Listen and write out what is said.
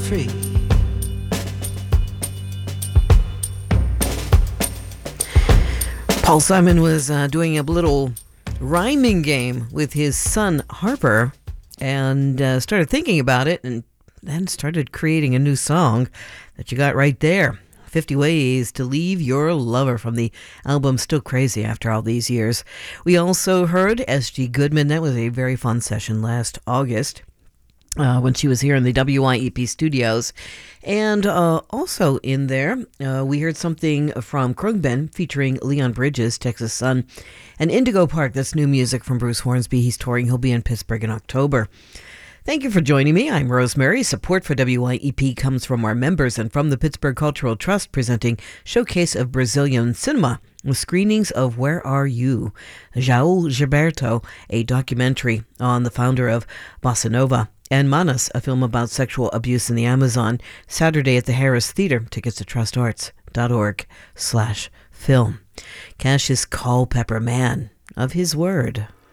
free. Paul Simon was doing a little rhyming game with his son Harper and started thinking about it and then started creating a new song that you got right there. 50 Ways to Leave Your Lover from the album Still Crazy After All These Years. We also heard S.G. Goodman. That was a very fun session last August when she was here in the WYEP studios. And also in there, we heard something from Khruangbin featuring Leon Bridges, Texas Sun, and Indigo Park. That's new music from Bruce Hornsby. He's touring. He'll be in Pittsburgh in October. Thank you for joining me. I'm Rosemary. Support for WYEP comes from our members and from the Pittsburgh Cultural Trust, presenting Showcase of Brazilian Cinema with screenings of Where Are You? João Gilberto, a documentary on the founder of Bossa Nova, and Manas, a film about sexual abuse in the Amazon, Saturday at the Harris Theater. Tickets to trustarts.org/film. Cassius Culpepper, man of his word.